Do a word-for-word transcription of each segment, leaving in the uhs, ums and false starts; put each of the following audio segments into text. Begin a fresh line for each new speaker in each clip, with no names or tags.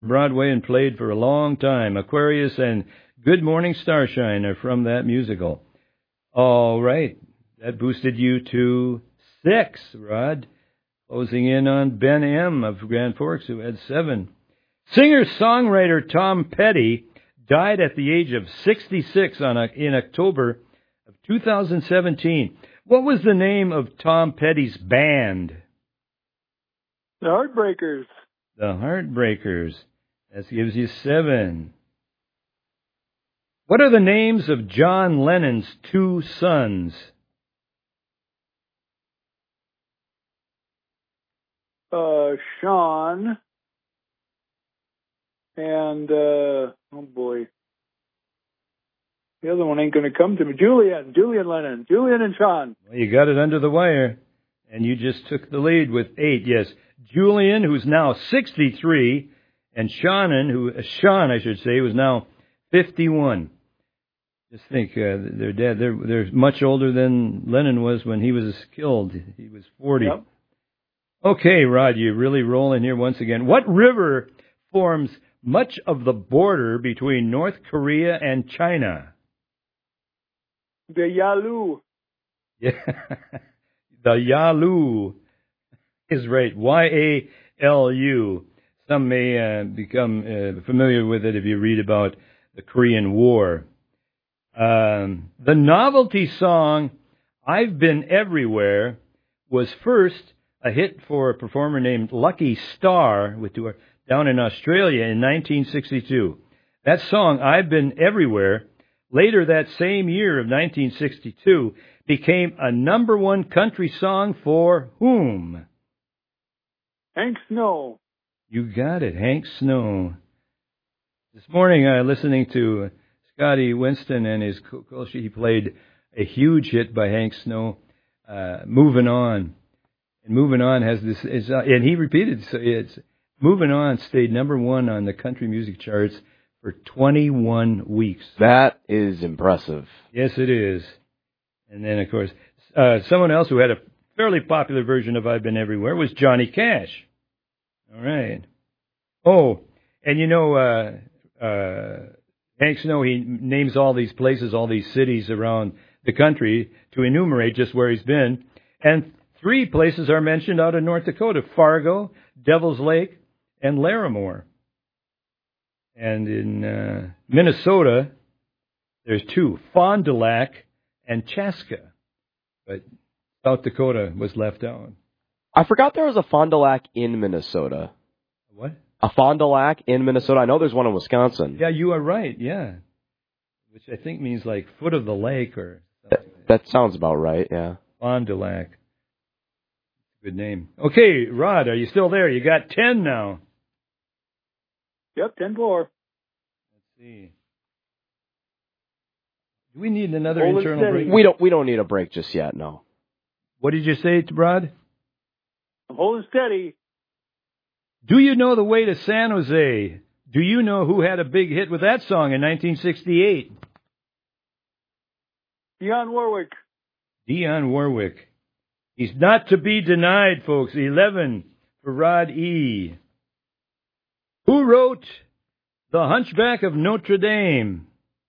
Broadway and played for a long time. Aquarius and Good Morning Starshine are from that musical. All right. That boosted you to six, Rod. Closing in on Ben M. of Grand Forks, who had seven. Singer-songwriter Tom Petty died at the age of sixty-six on a, in October of two thousand seventeen. What was the name of Tom Petty's band?
The Heartbreakers.
The Heartbreakers. That gives you seven. What are the names of John Lennon's two sons?
Uh, Sean and, uh, oh boy, the other one ain't going to come to me. Julian, Julian Lennon, Julian and Sean.
Well, you got it under the wire, and you just took the lead with eight. Yes, Julian, who's now sixty-three, and Sean, who uh, Sean, I should say, who's now fifty-one. Just think, uh, they're dead. They're they're much older than Lennon was when he was killed. He was forty.
Yep.
Okay, Rod, you're really rolling here once again. What river forms much of the border between North Korea and China?
The Yalu.
Yeah, the Yalu is right. Y A L U. Some may uh, become uh, familiar with it if you read about the Korean War. Um, the novelty song "I've Been Everywhere" was first a hit for a performer named Lucky Star with down in Australia in nineteen sixty-two. That song, "I've Been Everywhere," later that same year of nineteen sixty-two, became a number one country song for whom?
Hank Snow.
You got it, Hank Snow. This morning, uh, listening to Scotty Winston and his coach, he played a huge hit by Hank Snow, uh, "Moving On." And "Moving On" has this, is, uh, and he repeated, so it's "Moving On" stayed number one on the country music charts for twenty-one weeks.
That is impressive.
Yes, it is. And then, of course, uh, someone else who had a fairly popular version of "I've Been Everywhere" was Johnny Cash. All right. Oh, and you know, uh, uh, Hank Snow, he names all these places, all these cities around the country to enumerate just where he's been. And three places are mentioned out of North Dakota: Fargo, Devil's Lake, and Larimore. And in uh, Minnesota, there's two: Fond du Lac and Chaska. But South Dakota was left out.
I forgot there was a Fond du Lac in Minnesota.
What?
A Fond du Lac in Minnesota. I know there's one in Wisconsin.
Yeah, you are right, yeah. Which I think means like foot of the lake or something.
That, that sounds about right, yeah.
Fond du Lac. Good name. Okay, Rod, are you still there? You got ten now.
Yep, ten four.
Let's see. Do we need another
Hold it
internal
steady.
break?
We don't we don't need a break just yet, no.
What did you say, Rod?
I'm holding steady.
Do you know the way to San Jose? Do you know who had a big hit with that song in nineteen sixty-eight?
Dionne Warwick.
Dionne Warwick. He's not to be denied, folks. eleven for Rod E. Who wrote The Hunchback of Notre Dame?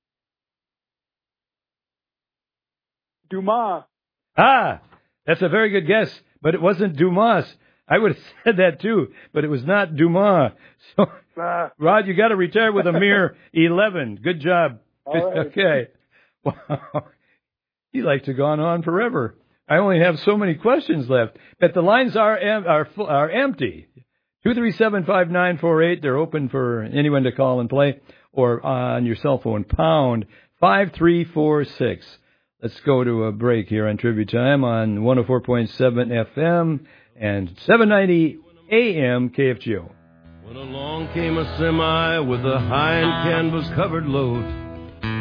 Dumas.
Ah, that's a very good guess, but it wasn't Dumas. I would have said that too, but it was not Dumas. So,
Ah.
Rod, you got to retire with a mere eleven. Good job.
All right.
Okay. Wow. He likes to go on forever. I only have so many questions left, but the lines are em- are are empty. Two three seven five nine four eight. They're open for anyone to call and play, or on your cell phone, pound five three four six. Let's go to a break here on Tribute Time on one oh four point seven F M and seven ninety A M K F G O.
When along came a semi with a high and canvas covered load,